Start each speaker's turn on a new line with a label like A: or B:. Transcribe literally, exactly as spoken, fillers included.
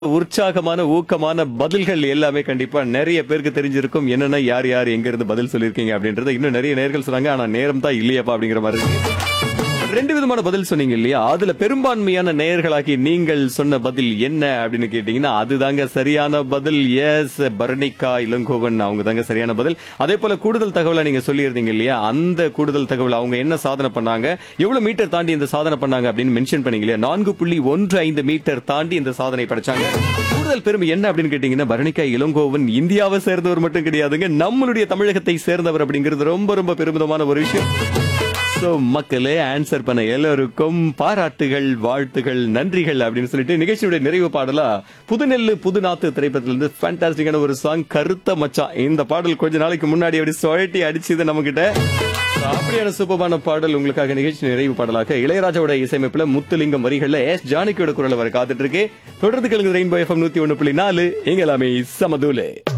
A: உற்சாகமான ஊக்கமான பதில்கள் எல்லாமே கண்டிப்பா நிறைய பேருக்கு தெரிஞ்சிருக்கும். என்னன்னா யார் யார் எங்க இருந்து பதில் சொல்லிருக்கீங்க அப்படின்றது இன்னும் நிறைய நேர்கள் சொன்னாங்க. ஆனா நேரம் தான் இல்லையாப்பா அப்படிங்கிற மாதிரி இருக்கு. ரெண்டு விதமான பதில் சொன்னீங்க இல்லையா? அதுல பெரும்பான்மையான நேயர்களாகி நீங்கள் சொன்ன பதில் என்ன அப்படின்னு கேட்டீங்கன்னா அதுதாங்க சரியான பதில். எஸ், பரணிகா இளங்கோவன் அவங்க தாங்க சரியான பதில். அதே போல கூடுதல் தகவலை நீங்க சொல்லியிருந்தீங்க இல்லையா? அந்த கூடுதல் தகவல் அவங்க என்ன சாதனை பண்ணாங்க, எவ்வளவு மீட்டர் தாண்டி இந்த சாதனை பண்ணாங்க அப்படின்னு மென்ஷன் பண்ணீங்க இல்லையா? நான்கு புள்ளி ஒன்று ஐந்து மீட்டர் தாண்டி இந்த சாதனை படைச்சாங்க. கூடுதல் பெருமை என்ன அப்படின்னு கேட்டீங்கன்னா பரணிகா இளங்கோவன் இந்தியாவை சேர்ந்தவர் மட்டும் கிடையாதுங்க, நம்மளுடைய தமிழகத்தை சேர்ந்தவர் அப்படிங்கிறது ரொம்ப ரொம்ப பெருமிதமான ஒரு விஷயம். சோ மக்களே, ஆன்சர் பண்ண எல்லாருக்கும் பாராட்டுகள், வாழ்த்துகள், நன்றிகள் அப்படின்னு சொல்லிட்டு நிகழ்ச்சியுடைய நிறைவு பாடலா புதுநெல்லு புதுநாத்து திரைப்படத்திலிருந்து ஃபேண்டாஸ்டிக்கான ஒரு சாங் கருத்த மச்சான். இந்த பாடல் கொஞ்ச நாளைக்கு முன்னாடி அப்படி சுழட்டி அடிச்சது நம்ம கிட்ட. அப்படியான சூப்பரான பாடல் உங்களுக்காக நிகழ்ச்சி நிறைவு பாடலாக இளையராஜாவோட இசையமைப்புல முத்துலிங்கம் வரிகள்ல எஸ் ஜானகியோட குரல் வர காத்துட்டு இருக்கு. தொடர்ந்து கேளுங்க ரெயின்போ எஃப்எம் நூத்தி ஒன்னு புள்ளி நாலு. எங்க எல்லாமே சமதூலே.